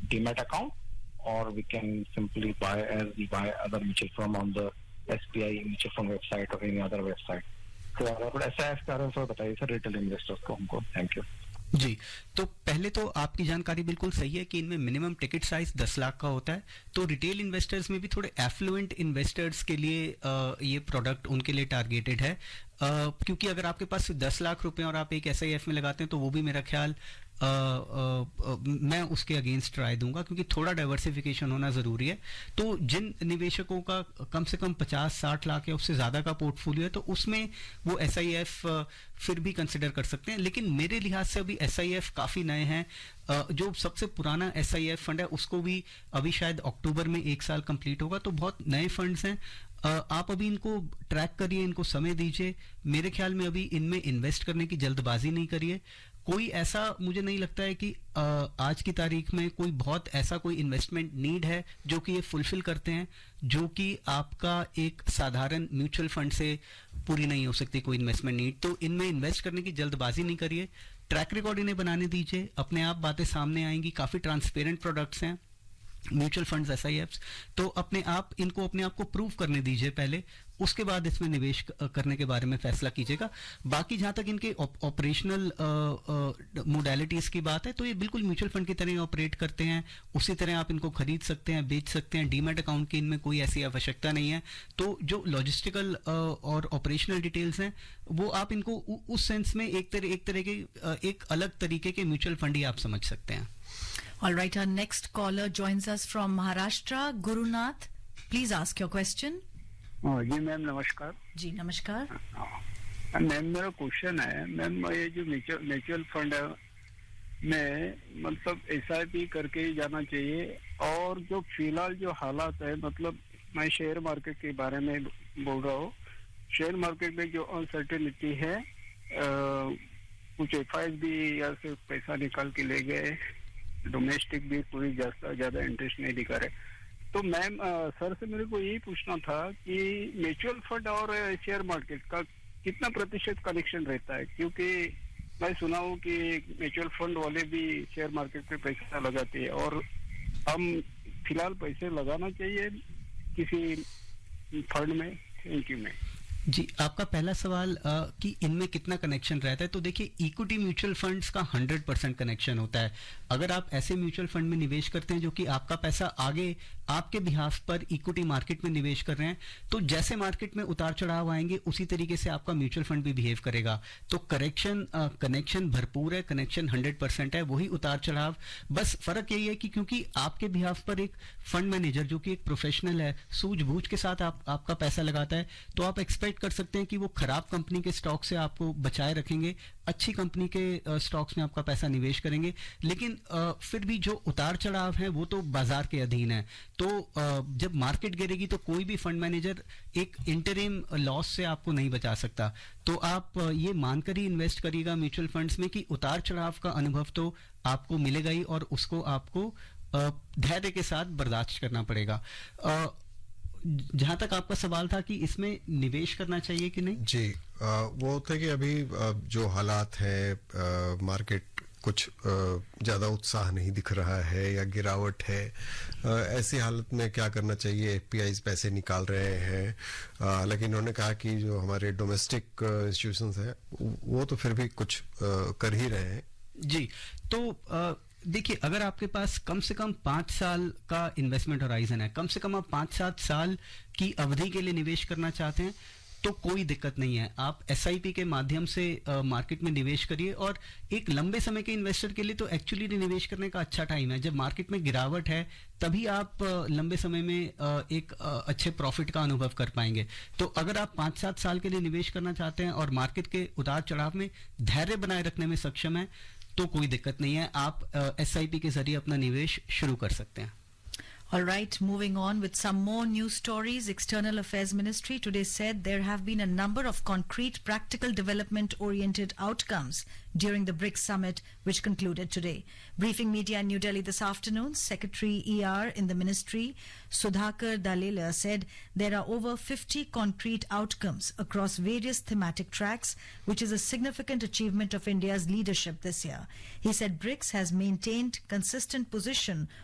demat account, or we can simply buy as we buy other mutual fund on the SBI mutual fund website or any other website. तो अगर ऐसा है कारण sir बताइए sir retail investors को हमको. Thank you. जी, तो पहले तो आपकी जानकारी बिल्कुल सही है कि इनमें मिनिमम टिकट साइज 10 लाख का होता है. तो रिटेल इन्वेस्टर्स में भी थोड़े एफ्लुएंट इन्वेस्टर्स के लिए ये प्रोडक्ट उनके लिए टारगेटेड है, क्योंकि अगर आपके पास 10 लाख रुपए और आप एक SIF में लगाते हैं तो वो भी मेरा ख्याल मैं उसके अगेंस्ट राय दूंगा, क्योंकि थोड़ा डाइवर्सिफिकेशन होना जरूरी है. तो जिन निवेशकों का कम से कम 50-60 लाख या उससे ज्यादा का पोर्टफोलियो है तो उसमें वो SIF फिर भी कंसिडर कर सकते हैं. लेकिन मेरे लिहाज से अभी SIF काफी नए हैं. जो सबसे पुराना SIF फंड है उसको भी अभी शायद अक्टूबर में 1 साल कंप्लीट होगा, तो बहुत नए फंड्स हैं. आप अभी इनको ट्रैक करिए, इनको समय दीजिए. मेरे ख्याल में अभी इनमें इन्वेस्ट करने की जल्दबाजी नहीं करिए. कोई ऐसा मुझे नहीं लगता है कि आज की तारीख में कोई बहुत ऐसा कोई इन्वेस्टमेंट नीड है जो कि ये फुलफिल करते हैं, जो कि आपका एक साधारण म्यूचुअल फंड से पूरी नहीं हो सकती कोई इन्वेस्टमेंट नीड. तो इनमें इन्वेस्ट करने की जल्दबाजी नहीं करिए. ट्रैक रिकॉर्ड इन्हें बनाने दीजिए, अपने आप बातें सामने आएंगी. काफी ट्रांसपेरेंट प्रोडक्ट्स हैं म्यूचुअल फंड्स SIFs, तो अपने आप को प्रूव करने दीजिए पहले, उसके बाद इसमें निवेश करने के बारे में फैसला कीजिएगा. बाकी जहां तक इनके ऑपरेशनल मोडालिटीज की बात है तो ये बिल्कुल म्यूचुअल फंड की तरह ऑपरेट करते हैं. उसी तरह आप इनको खरीद सकते हैं, बेच सकते हैं. डीमैट अकाउंट की इनमें कोई ऐसी आवश्यकता नहीं है. तो जो लॉजिस्टिकल और ऑपरेशनल डिटेल्स हैं वो आप इनको उस सेंस में एक तरह के एक अलग तरीके के म्यूचुअल फंड ही आप समझ सकते हैं. All right, our next caller joins us from Maharashtra. Gurunath, please ask your question. Ji ma'am नमस्कार. जी नमस्कार. मैम मेरा क्वेश्चन है, मैम ये जो म्यूचुअल फंड है में मतलब SIP करके ही जाना चाहिए, और जो फिलहाल जो हालात है, मतलब मैं शेयर मार्केट के बारे में बोल रहा हूँ. शेयर मार्केट में जो अनसर्टेनिटी है, कुछ FIs भी यहाँ से पैसा निकाल के ले गए, डोमेस्टिक भी कोई ज्यादा इंटरेस्ट नहीं दिखा रहे. तो मैम सर से मेरे को यही पूछना था कि म्यूचुअल फंड और शेयर मार्केट का कितना प्रतिशत कनेक्शन रहता है, क्योंकि मैं सुना हूँ कि म्यूचुअल फंड वाले भी शेयर मार्केट पे पैसा लगाते हैं, और हम फिलहाल पैसे लगाना चाहिए किसी फंड में. Thank you ma'am. जी, आपका पहला सवाल कि इनमें कितना कनेक्शन रहता है, तो देखिए इक्विटी म्यूचुअल फंड्स का 100% कनेक्शन होता है. अगर आप ऐसे म्यूचुअल फंड में निवेश करते हैं जो कि आपका पैसा आगे आपके बिहाफ पर इक्विटी मार्केट में निवेश कर रहे हैं, तो जैसे मार्केट में उतार चढ़ाव आएंगे उसी तरीके से आपका म्यूचुअल फंड भी बिहेव करेगा. तो कनेक्शन भरपूर है, कनेक्शन 100% है. वही उतार चढ़ाव, बस फर्क यही है कि क्योंकि आपके बिहाफ पर एक फंड मैनेजर जो कि एक प्रोफेशनल है, सूझबूझ के साथ आपका पैसा लगाता है, तो आप एक्सपेक्ट कर सकते हैं कि वो खराब कंपनी के स्टॉक से आपको बचाए रखेंगे, अच्छी कंपनी के स्टॉक्स में आपका पैसा निवेश करेंगे. लेकिन फिर भी जो उतार चढ़ाव है वो तो बाजार के अधीन है. तो जब मार्केट गिरेगी तो कोई भी फंड मैनेजर एक इंटरिम लॉस से आपको नहीं बचा सकता. तो आप ये मानकर ही इन्वेस्ट करिएगा म्यूचुअल फंड्स में कि उतार चढ़ाव का अनुभव तो आपको मिलेगा ही, और उसको आपको धैर्य के साथ बर्दाश्त करना पड़ेगा. जहां तक आपका सवाल था कि इसमें निवेश करना चाहिए कि नहीं, जी वो थे कि अभी जो हालात है, मार्केट कुछ ज्यादा उत्साह नहीं दिख रहा है या गिरावट है, ऐसी हालत में क्या करना चाहिए. FPIs पैसे निकाल रहे हैं, लेकिन उन्होंने कहा कि जो हमारे डोमेस्टिक इंस्टीट्यूशंस हैं वो तो फिर भी कुछ कर ही रहे हैं. जी, तो देखिए अगर आपके पास कम से कम 5 साल का इन्वेस्टमेंट होराइजन है, कम से कम आप 5-7 साल की अवधि के लिए निवेश करना चाहते हैं, तो कोई दिक्कत नहीं है. आप SIP के माध्यम से मार्केट में निवेश करिए. और एक लंबे समय के इन्वेस्टर के लिए तो एक्चुअली निवेश करने का अच्छा टाइम है. जब मार्केट में गिरावट है तभी आप लंबे समय में एक अच्छे प्रॉफिट का अनुभव कर पाएंगे. तो अगर आप 5-7 साल के लिए निवेश करना चाहते हैं और मार्केट के उतार चढ़ाव में धैर्य बनाए रखने में सक्षम है, तो कोई दिक्कत नहीं है. आप SIP के जरिए अपना निवेश शुरू कर सकते हैं. All right, moving on with some more news stories. External Affairs Ministry today said there have been a number of concrete, practical development-oriented outcomes during the BRICS summit, which concluded today. Briefing media in New Delhi this afternoon, Secretary ER in the ministry, Sudhakar Dalela, said there are over 50 concrete outcomes across various thematic tracks, which is a significant achievement of India's leadership this year. He said BRICS has maintained consistent position